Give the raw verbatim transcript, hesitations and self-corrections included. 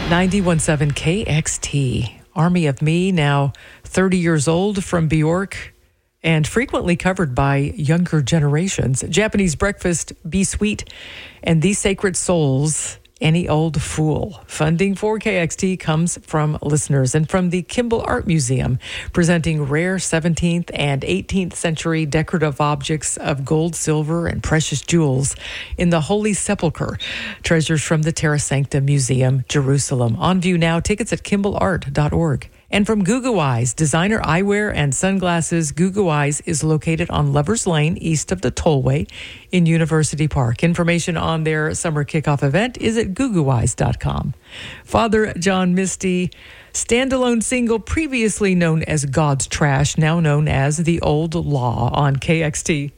ninety-one point seven K X T. Army of Me, now thirty years old, from Bjork, and frequently covered by younger generations. Japanese Breakfast, Be Sweet, and These Sacred Souls, Any Old Fool. Funding for K X T comes from listeners and from the Kimball Art Museum, presenting rare seventeenth and eighteenth century decorative objects of gold, silver, and precious jewels in the Holy Sepulchre. Treasures from the Terra Sancta Museum, Jerusalem. On view now. Tickets at kimball art dot org. And from Gugu Eyes, designer eyewear and sunglasses, Gugu Eyes is located on Lovers Lane, east of the Tollway in University Park. Information on their summer kickoff event is at gugu eyes dot com. Father John Misty, standalone single previously known as God's Trash, now known as The Old Law on K X T.